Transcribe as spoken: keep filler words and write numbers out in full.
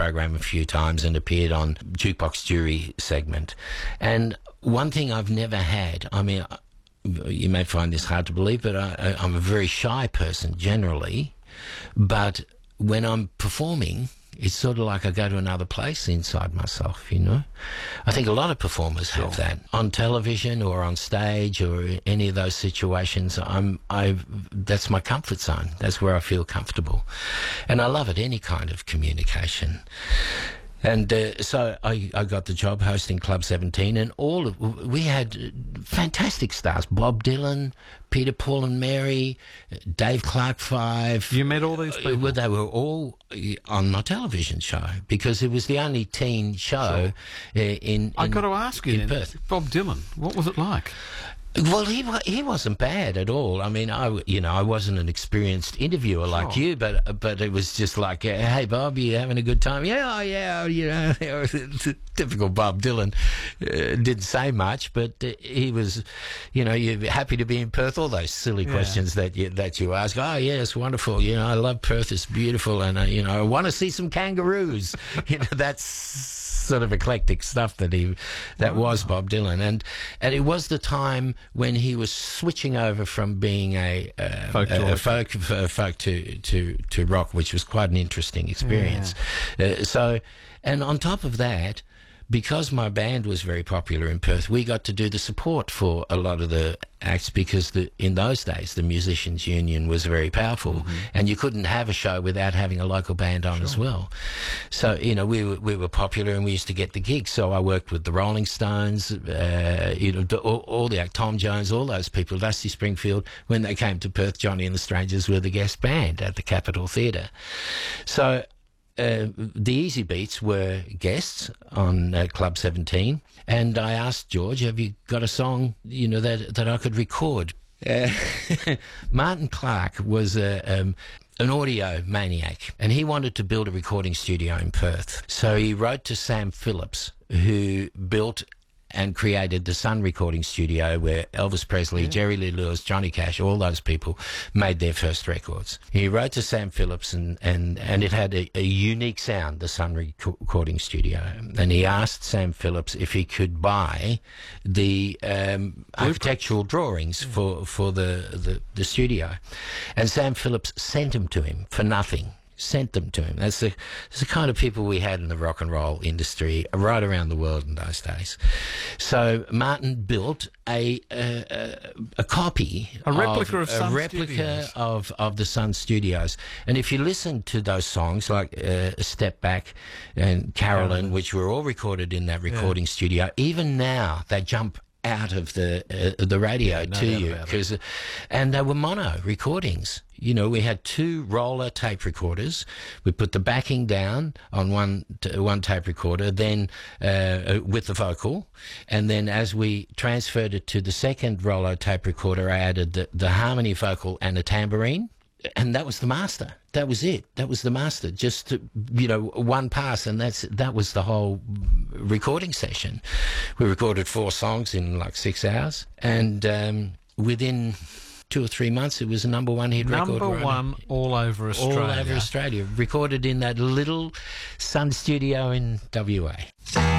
program a few times and appeared on Jukebox Jury segment. And one thing I've never had, I mean, you may find this hard to believe, but I, I'm a very shy person generally. But when I'm performing, it's sort of like I go to another place inside myself, you know. I think a lot of performers Sure. have that on television or on stage or any of those situations. I'm, I, that's my comfort zone. That's where I feel comfortable, and I love it. Any kind of communication. And uh, so I, I got the job hosting Club seventeen, and all of, we had fantastic stars: Bob Dylan, Peter, Paul and Mary, Dave Clark Five. You met all these people? Well, they were all on my television show because it was the only teen show sure. in, in I got to ask you, in then, Perth. Bob Dylan, what was it like? Well, he wa- he wasn't bad at all. I mean, I you know I wasn't an experienced interviewer like Sure. you, but but it was just like, uh, hey Bob, you having a good time? Yeah, oh, yeah, you know, typical Bob Dylan. Uh, didn't say much, but uh, he was, you know, you're happy to be in Perth. All those silly Yeah. questions that you that you ask. Oh yeah, it's wonderful. You know, I love Perth. It's beautiful, and uh, you know, I want to see some kangaroos. You know, that's sort of eclectic stuff that he that Wow. was Bob Dylan, and and it was the time when he was switching over from being a, uh, Folk to a, a rock. folk uh, folk to to to rock, which was quite an interesting experience. Uh, so, and on top of that, because my band was very popular in Perth, we got to do the support for a lot of the acts because the, in those days the Musicians Union was very powerful, mm-hmm. and you couldn't have a show without having a local band on sure. as well. So you know we were, we were popular and we used to get the gigs. So I worked with the Rolling Stones, uh, you know, the, all, all the Tom Jones, all those people, Dusty Springfield. When they came to Perth, Johnny and the Strangers were the guest band at the Capitol Theatre. So. Uh, the Easy Beats were guests on uh, Club seventeen, and I asked George, have you got a song, you know, that that I could record? Uh, Martin Clark was a, um, an audio maniac, and he wanted to build a recording studio in Perth. So he wrote to Sam Phillips, who built and created the Sun Recording Studio where Elvis Presley, yeah. Jerry Lee Lewis, Johnny Cash, all those people made their first records. He wrote to Sam Phillips, and, and, and it had a, a unique sound, the Sun Recording Studio. And he asked Sam Phillips if he could buy the um, architectural drawings yeah. for, for the, the, the studio. And Sam Phillips sent them to him for nothing. Sent them to him. That's the, that's the kind of people we had in the rock and roll industry right around the world in those days. So Martin built a a, a copy, a replica of, of Sun a replica Studios. of of the Sun Studios. And if you listen to those songs like uh, Step Back and Carolyn, Carolyn, which were all recorded in that recording yeah. studio, even now they jump out of the uh, the radio yeah, no to you, because, uh, and they were mono recordings. You know, we had two roller tape recorders. We put the backing down on one t- one tape recorder, then uh, with the vocal, and then as we transferred it to the second roller tape recorder, I added the, the harmony vocal and a tambourine. And that was the master. That was it. That was the master. Just, to, you know, one pass, and that's that was the whole recording session. We recorded four songs in like six hours, and um, within two or three months, it was a number one hit number record. Number one all over Australia. All over Australia. Recorded in that little Sun studio in W A.